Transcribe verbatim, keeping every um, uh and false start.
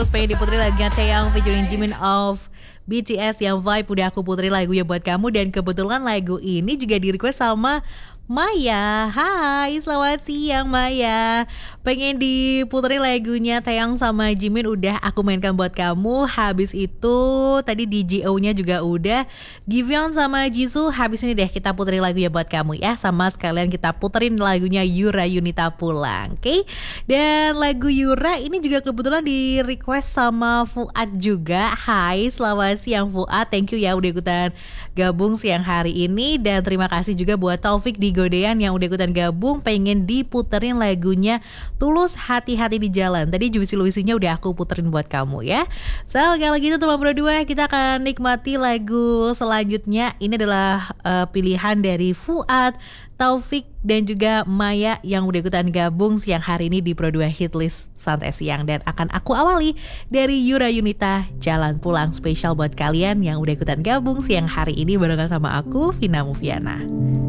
Pengen diputerin lagunya Taeyang featuring Jimin of B T S yang Vibe. Udah aku puterin lagunya buat kamu. Dan kebetulan lagu ini juga di request sama Maya. Hai, selamat siang Maya. Pengen diputerin lagunya Taeyang sama Jimin, udah aku mainkan buat kamu. Habis itu tadi di G O-nya juga udah. Giveon sama Jisoo, habis ini deh kita puterin lagunya buat kamu ya. Sama sekalian kita puterin lagunya Yura Yunita Pulang. Oke okay? Dan lagu Yura ini juga kebetulan di request sama Fuad juga. Hai, selamat siang Fuad. Thank you ya udah ikutan gabung siang hari ini. Dan terima kasih juga buat Taufik di Godean yang udah ikutan gabung, pengen diputerin lagunya Tulus Hati-Hati di Jalan. Tadi Juicy Luisinya udah aku puterin buat kamu ya. So kalau gitu teman berdua, kita akan nikmati lagu selanjutnya. Ini adalah uh, pilihan dari Fuad, Taufik dan juga Maya yang udah ikutan gabung siang hari ini di Pro dua Hitlist Santai Siang. Dan akan aku awali dari Yura Yunita, Jalan Pulang, spesial buat kalian yang udah ikutan gabung siang hari ini barengan sama aku, Vina Mufiana.